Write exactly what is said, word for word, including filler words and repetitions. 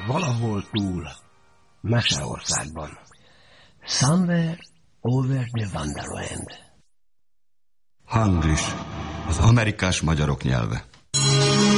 Valahol túl Meseországban. Somewhere over the Wonderland. Hanglis, az amerikás magyarok nyelve.